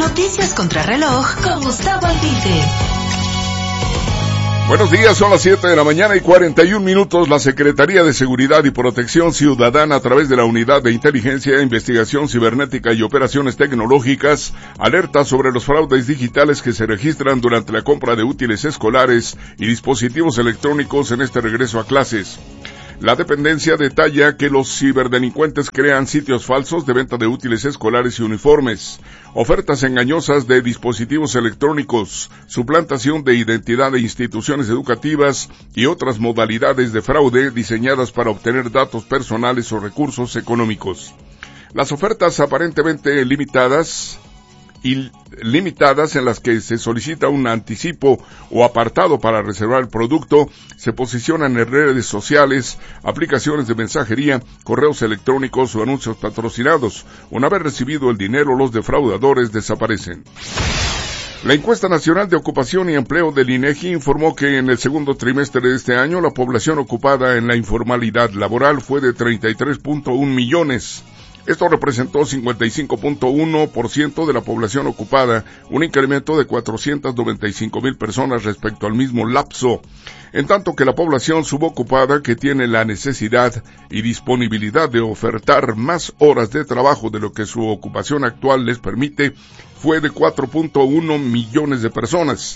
Noticias contra reloj con Gustavo Albite. Buenos días, son las 7 de la mañana y 41 minutos. La Secretaría de Seguridad y Protección Ciudadana, a través de la Unidad de Inteligencia, Investigación Cibernética y Operaciones Tecnológicas, alerta sobre los fraudes digitales que se registran durante la compra de útiles escolares y dispositivos electrónicos en este regreso a clases. La dependencia detalla que los ciberdelincuentes crean sitios falsos de venta de útiles escolares y uniformes, ofertas engañosas de dispositivos electrónicos, suplantación de identidad de instituciones educativas y otras modalidades de fraude diseñadas para obtener datos personales o recursos económicos. Las ofertas aparentemente limitadas en las que se solicita un anticipo o apartado para reservar el producto, se posicionan en redes sociales, aplicaciones de mensajería, correos electrónicos o anuncios patrocinados. Una vez recibido el dinero, los defraudadores desaparecen. La encuesta nacional de ocupación y empleo del INEGI informó que en el segundo trimestre de este año la población ocupada en la informalidad laboral fue de 33.1 millones. Esto representó 55.1% de la población ocupada, un incremento de 495,000 personas respecto al mismo lapso, en tanto que la población subocupada, que tiene la necesidad y disponibilidad de ofertar más horas de trabajo de lo que su ocupación actual les permite, fue de 4.1 millones de personas,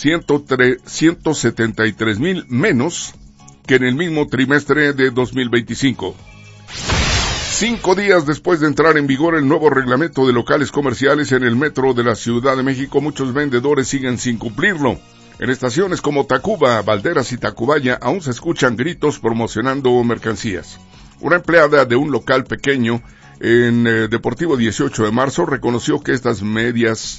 173,000 menos que en el mismo trimestre de 2025. 5 días después de entrar en vigor el nuevo reglamento de locales comerciales en el metro de la Ciudad de México, muchos vendedores siguen sin cumplirlo. En estaciones como Tacuba, Valderas y Tacubaya aún se escuchan gritos promocionando mercancías. Una empleada de un local pequeño en Deportivo 18 de marzo reconoció que estas medidas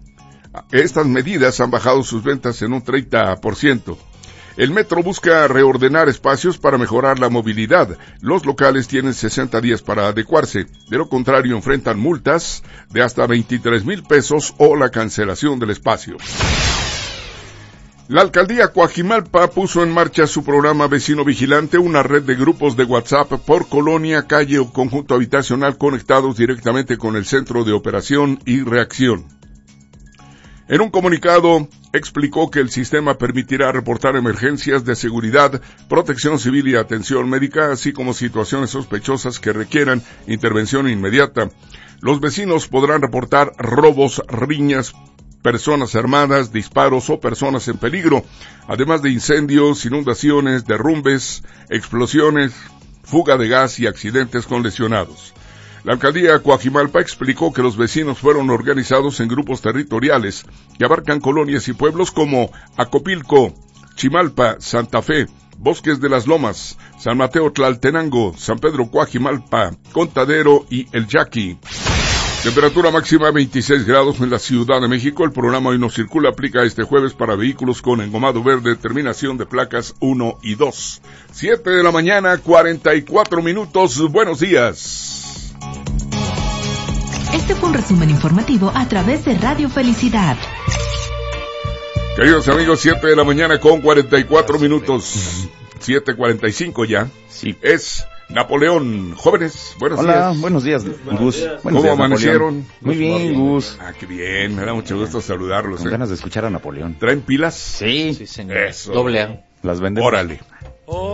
han bajado sus ventas en un 30%. El metro busca reordenar espacios para mejorar la movilidad. Los locales tienen 60 días para adecuarse. De lo contrario, enfrentan multas de hasta 23,000 pesos o la cancelación del espacio. La alcaldía Coajimalpa puso en marcha su programa Vecino Vigilante, una red de grupos de WhatsApp por colonia, calle o conjunto habitacional conectados directamente con el Centro de Operación y Reacción. En un comunicado, explicó que el sistema permitirá reportar emergencias de seguridad, protección civil y atención médica, así como situaciones sospechosas que requieran intervención inmediata. Los vecinos podrán reportar robos, riñas, personas armadas, disparos o personas en peligro, además de incendios, inundaciones, derrumbes, explosiones, fuga de gas y accidentes con lesionados. La alcaldía Coajimalpa explicó que los vecinos fueron organizados en grupos territoriales que abarcan colonias y pueblos como Acopilco, Chimalpa, Santa Fe, Bosques de las Lomas, San Mateo Tlaltenango, San Pedro Coajimalpa, Contadero y El Yaqui. Temperatura máxima 26 grados en la Ciudad de México. El programa Hoy No Circula aplica este jueves para vehículos con engomado verde, terminación de placas 1 y 2. 7 de la mañana, 44 minutos. Buenos días. Este fue un resumen informativo a través de Radio Felicidad. Queridos amigos, 7 de la mañana con 44 minutos. 7:45 ya. Sí. Es Napoleón. Jóvenes, buenos días. Hola, buenos días, Gus. ¿Cómo amanecieron? Muy bien, Gus. Ah, qué bien, me da mucho gusto saludarlos. Con ganas de escuchar a Napoleón. ¿Traen pilas? Sí, señor. Eso. Doble A. Las vendemos. Órale.